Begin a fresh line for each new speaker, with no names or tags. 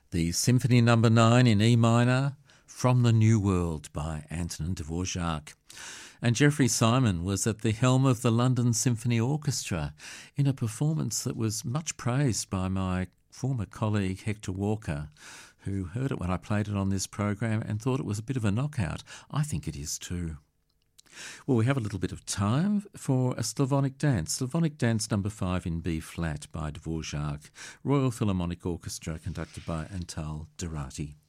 The Symphony No. 9 in E minor, From the New World by Antonin Dvorak. And Geoffrey Simon was at the helm of the London Symphony Orchestra in a performance that was much praised by my former colleague Hector Walker, who heard it when I played it on this program and thought it was a bit of a knockout. I think it is too. Well, we have a little bit of time for a Slavonic Dance. Slavonic Dance No. 5 in B-flat by Dvorak. Royal Philharmonic Orchestra conducted by Antal Dorati.